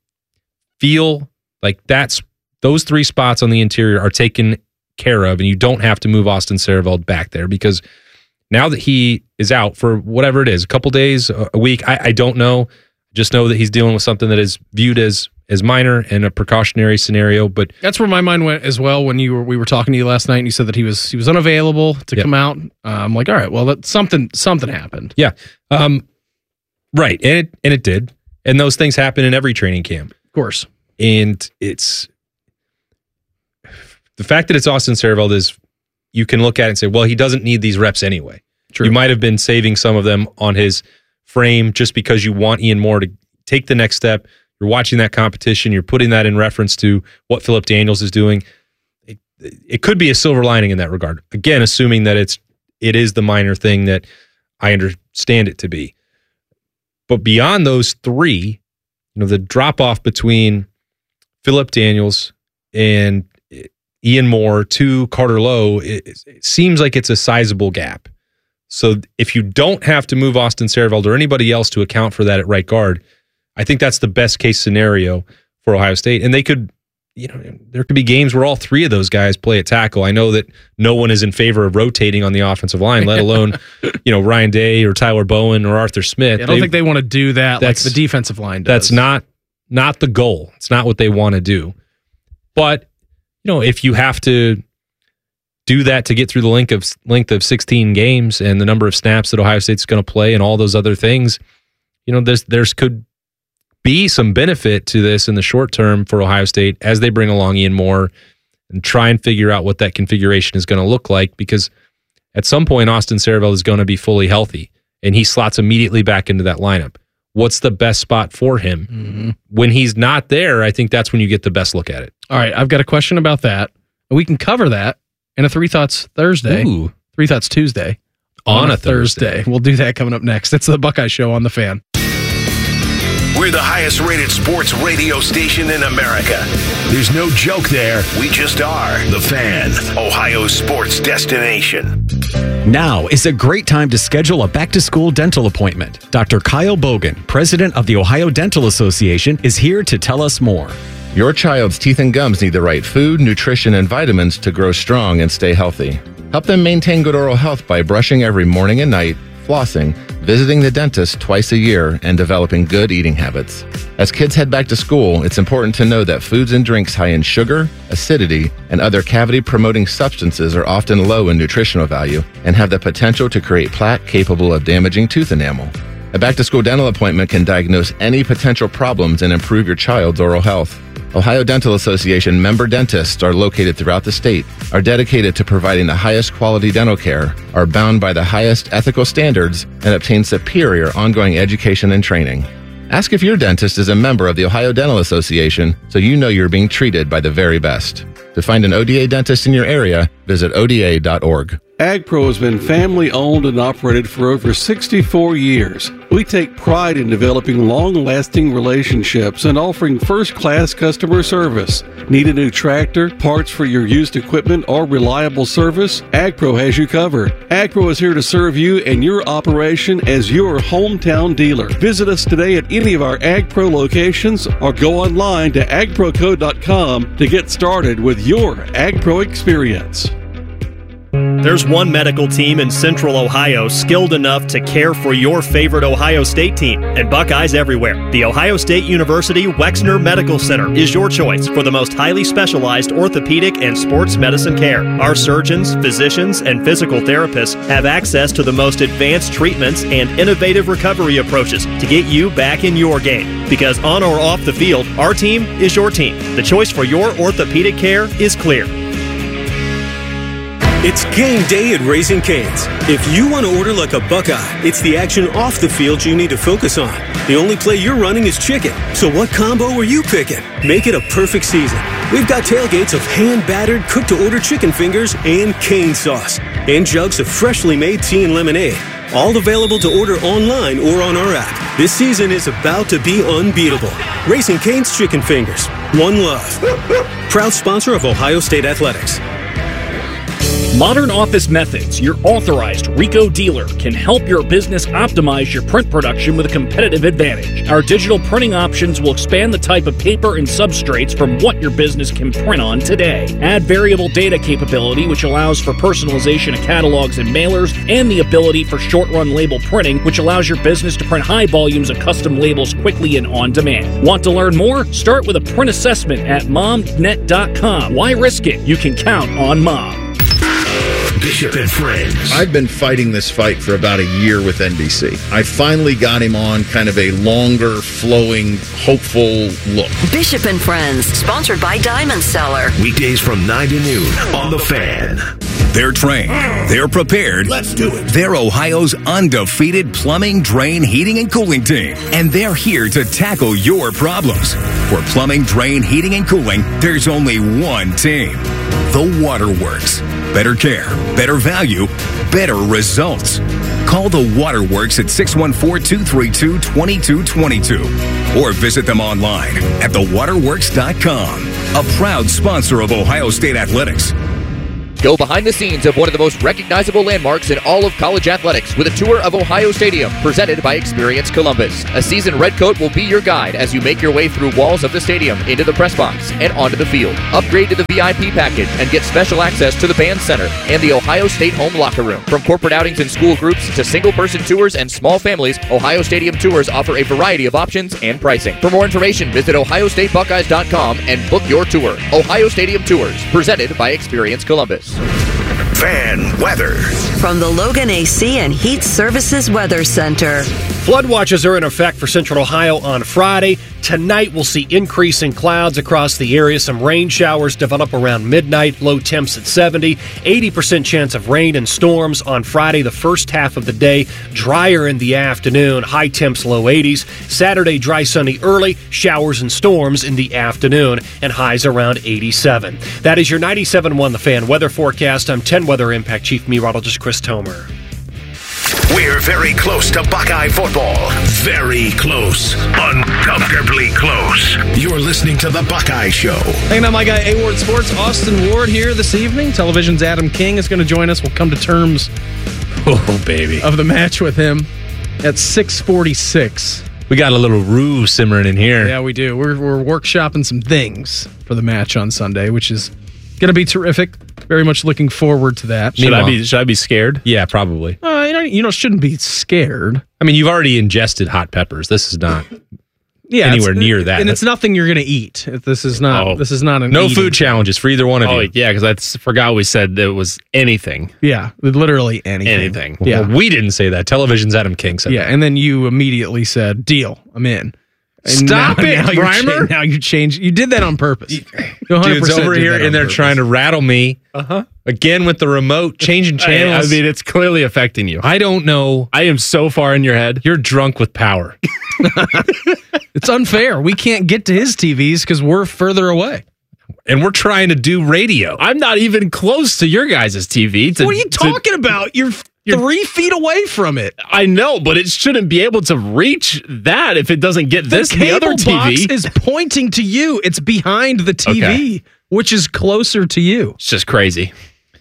feel like that's those three spots on the interior are taken care of, and you don't have to move Austin Saraveld back there, because now that he is out for whatever it is, a couple days, a week, I, I don't know. Just know that he's dealing with something that is viewed as as minor and a precautionary scenario. But that's where my mind went as well when you were we were talking to you last night, and you said that he was he was unavailable to yep. come out. Uh, I'm like, all right, well, that something something happened. Yeah, um, right, and it and it did, and those things happen in every training camp, of course. And it's the fact that it's Austin Saraveld is, you can look at it and say, well, he doesn't need these reps anyway. True. You might have been saving some of them on his frame just because you want Ian Moore to take the next step. You're watching that competition. You're putting that in reference to what Philip Daniels is doing. It, it could be a silver lining in that regard. Again, assuming that it's it is the minor thing that I understand it to be. But beyond those three, you know, the drop off between Philip Daniels and Ian Moore to Carter Lowe, it, it seems like it's a sizable gap. So if you don't have to move Austin Sehraveld or anybody else to account for that at right guard, I think that's the best case scenario for Ohio State. And they could, you know, there could be games where all three of those guys play at tackle. I know that no one is in favor of rotating on the offensive line, let alone, you know, Ryan Day or Tyler Bowen or Arthur Smith. Yeah, I don't they, think they want to do that like the defensive line does. That's not not the goal. It's not what they want to do. But, you know, if you have to do that to get through the length of length of sixteen games and the number of snaps that Ohio State's going to play and all those other things, you know, there's there's could be some benefit to this in the short term for Ohio State as they bring along Ian Moore and try and figure out what that configuration is going to look like, because at some point Austin Sehraveld is going to be fully healthy and he slots immediately back into that lineup. What's the best spot for him? Mm-hmm. When he's not there, I think that's when you get the best look at it. All right, I've got a question about that. We can cover that in a Three Thoughts Thursday. Ooh. Three Thoughts Tuesday. On, on a, a Thursday. Thursday. We'll do that coming up next. It's the Buckeye Show on The Fan. We're the highest rated sports radio station in America. There's no joke there. We just are. The Fan, Ohio's sports destination. Now is a great time to schedule a back-to-school dental appointment. Doctor Kyle Bogan, president of the Ohio Dental Association, is here to tell us more. Your child's teeth and gums need the right food, nutrition, and vitamins to grow strong and stay healthy. Help them maintain good oral health by brushing every morning and night, flossing, visiting the dentist twice a year, and developing good eating habits. As kids head back to school, it's important to know that foods and drinks high in sugar, acidity, and other cavity-promoting substances are often low in nutritional value and have the potential to create plaque capable of damaging tooth enamel. A back-to-school dental appointment can diagnose any potential problems and improve your child's oral health. Ohio Dental Association member dentists are located throughout the state, are dedicated to providing the highest quality dental care, are bound by the highest ethical standards, and obtain superior ongoing education and training. Ask if your dentist is a member of the Ohio Dental Association so you know you're being treated by the very best. To find an O D A dentist in your area, visit O D A dot org. AgPro has been family-owned and operated for over sixty-four years. We take pride in developing long-lasting relationships and offering first-class customer service. Need a new tractor, parts for your used equipment, or reliable service? AgPro has you covered. AgPro is here to serve you and your operation as your hometown dealer. Visit us today at any of our AgPro locations or go online to ag pro co dot com to get started with your AgPro experience. There's one medical team in Central Ohio skilled enough to care for your favorite Ohio State team, and Buckeyes everywhere. The Ohio State University Wexner Medical Center is your choice for the most highly specialized orthopedic and sports medicine care. Our surgeons, physicians, and physical therapists have access to the most advanced treatments and innovative recovery approaches to get you back in your game. Because on or off the field, our team is your team. The choice for your orthopedic care is clear. It's game day at Raising Cane's. If you want to order like a Buckeye, it's the action off the field you need to focus on. The only play you're running is chicken. So what combo are you picking? Make it a perfect season. We've got tailgates of hand-battered, cooked-to-order chicken fingers and cane sauce. And jugs of freshly made tea and lemonade. All available to order online or on our app. This season is about to be unbeatable. Raising Cane's Chicken Fingers. One love. Proud sponsor of Ohio State Athletics. Modern Office Methods, your authorized Ricoh dealer, can help your business optimize your print production with a competitive advantage. Our digital printing options will expand the type of paper and substrates from what your business can print on today. Add variable data capability, which allows for personalization of catalogs and mailers, and the ability for short-run label printing, which allows your business to print high volumes of custom labels quickly and on demand. Want to learn more? Start with a print assessment at mom net dot com. Why risk it? You can count on Mom. Bishop and Friends. I've been fighting this fight for about a year with N B C. I finally got him on kind of a longer, flowing, hopeful look. Bishop and Friends, sponsored by Diamond Seller. Weekdays from nine to noon on The Fan. They're trained. They're prepared. Let's do it. They're Ohio's undefeated plumbing, drain, heating, and cooling team. And they're here to tackle your problems. For plumbing, drain, heating, and cooling, there's only one team. The Waterworks. Better care, better value, better results. Call the Waterworks at six one four, two three two, two two two two or visit them online at the waterworks dot com. A proud sponsor of Ohio State Athletics. Go behind the scenes of one of the most recognizable landmarks in all of college athletics with a tour of Ohio Stadium presented by Experience Columbus. A seasoned redcoat will be your guide as you make your way through walls of the stadium into the press box and onto the field. Upgrade to the V I P package and get special access to the band center and the Ohio State home locker room. From corporate outings and school groups to single-person tours and small families, Ohio Stadium Tours offer a variety of options and pricing. For more information, visit ohio state buckeyes dot com and book your tour. Ohio Stadium Tours, presented by Experience Columbus. Fan weather. From the Logan A C and Heat Services Weather Center. Flood watches are in effect for Central Ohio on Friday. Tonight we'll see increasing clouds across the area. Some rain showers develop around midnight. Low temps at seventy. eighty percent chance of rain and storms on Friday, the first half of the day. Drier in the afternoon. High temps, low eighties. Saturday, dry, sunny early. Showers and storms in the afternoon. And highs around eighty-seven. That is your ninety-seven point one The Fan weather forecast. I'm ten Weather Impact Chief Meteorologist Chris Tomer. We're very close to Buckeye football. Very close. Uncomfortably close. You're listening to The Buckeye Show. Hanging out my guy, A-Ward Sports, Austin Ward here this evening. Television's Adam King is going to join us. We'll come to terms oh, baby. of the match with him at six forty-six. We got a little roux simmering in here. Yeah, we do. We're, we're workshopping some things for the match on Sunday, which is going to be terrific. Very much looking forward to that. Should I be should I be scared? Yeah, probably. Uh, you know, you know, shouldn't be scared. I mean, you've already ingested hot peppers. This is not yeah, anywhere near that. And it's nothing you're going to eat. This is not. Oh. This is not an no eating food challenges for either one of oh, you. yeah, because I forgot we said it was anything. Yeah, literally anything. Anything. Yeah, well, we didn't say that. Television's Adam King said. Yeah, that. and then you immediately said, "Deal, I'm in." And Stop now, it, now Reimer. Cha- now you change. You did that on purpose. Dude's over here and they're purpose. trying to rattle me Uh-huh. again with the remote, changing I, channels. I mean, it's clearly affecting you. I don't know. I am so far in your head. You're drunk with power. It's unfair. We can't get to his T Vs because we're further away. And we're trying to do radio. I'm not even close to your guys' T V. To, what are you talking to, about? You're, you're three feet away from it. I know, but it shouldn't be able to reach that if it doesn't get The this the other T V. box is pointing to you. It's behind the T V, Okay. which is closer to you. It's just crazy.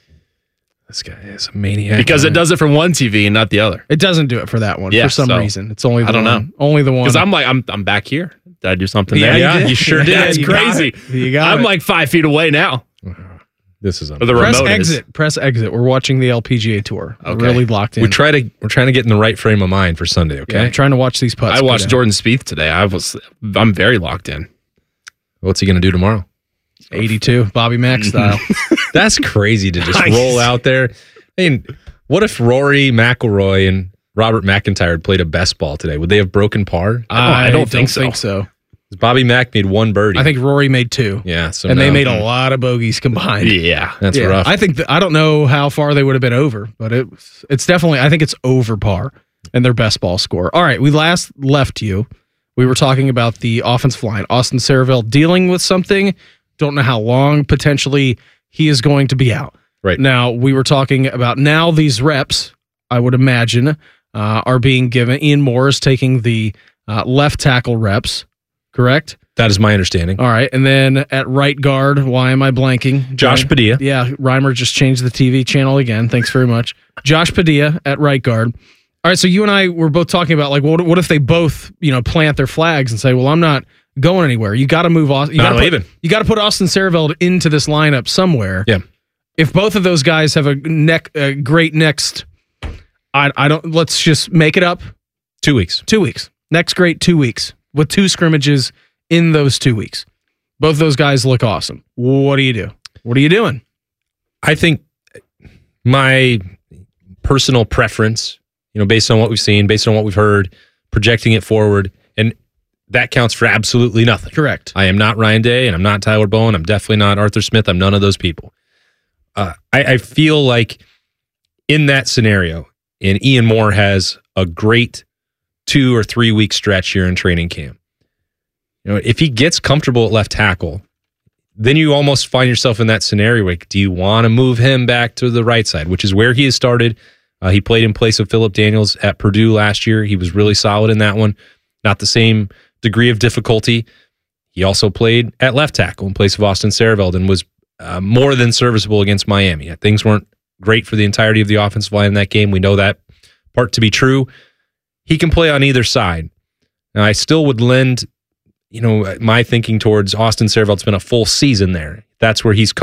This guy is a maniac. Because it does it from one T V and not the other. It doesn't do it for that one Yeah, for some so, reason. It's only the I don't one. know. Only the one. Because I'm like, I'm I'm back here. Did I do something Yeah, there? you Yeah, did. you sure Yeah, did. That's you got crazy. it. You got I'm it. like five feet away now. This is Or the Press remote exit. is. Press exit. We're watching the L P G A Tour. We're Okay. really locked in. We try to we're trying to get in the right frame of mind for Sunday, okay? Yeah, I'm trying to watch these putts. I watched go down. Jordan Spieth today. I was I'm very locked in. What's he gonna do tomorrow? eighty-two, Bobby Mack style. That's crazy to just Nice. roll out there. I mean, what if Rory McIlroy and Robert McIntyre had played a best ball today? Would they have broken par? I, don't, think, so. think so. Bobby Mack made one birdie. I think Rory made two. Yeah, so and they no. made a lot of bogeys combined. Yeah, that's Yeah, rough. I think that, I don't know how far they would have been over, but it was, it's definitely I think it's over par and their best ball score. All right, we last left you. We were talking about the offensive line. Austin Saraville dealing with something. Don't know how long potentially he is going to be out. Right. Now, we were talking about now these reps, I would imagine, uh, are being given. Ian Moore is taking the uh, left tackle reps, correct? That is my understanding. All right. And then at right guard, why am I blanking? Josh Padilla. Yeah, Reimer just changed the T V channel again. Thanks very much. Josh Padilla at right guard. All right, so you and I were both talking about, like, what, what if they both, you know, plant their flags and say, well, I'm not going anywhere. You got to move Austin. You Not gotta leaving. Put, you got to put Austin Saraville into this lineup somewhere. Yeah. If both of those guys have a neck, a great next, I, I don't. Let's just make it up. Two weeks. Two weeks. Next great two weeks with two scrimmages in those two weeks. Both those guys look awesome. What do you do? What are you doing? I think my personal preference, you know, based on what we've seen, based on what we've heard, projecting it forward, and that counts for absolutely nothing. Correct. I am not Ryan Day, and I'm not Tyler Bowen. I'm definitely not Arthur Smith. I'm none of those people. uh, I, I feel like in that scenario, and Ian Moore has a great two or three week stretch here in training camp. You know, if he gets comfortable at left tackle, then you almost find yourself in that scenario. Like, do you want to move him back to the right side, which is where he has started? Uh, he played in place of Philip Daniels at Purdue last year. He was really solid in that one. Not the same degree of difficulty. He also played at left tackle in place of Austin Sareveld and was uh, more than serviceable against Miami. Things weren't great for the entirety of the offensive line in that game. We know that part to be true. He can play on either side. Now, I still would lend, you know, my thinking towards Austin Sareveld's been a full season there. That's where he's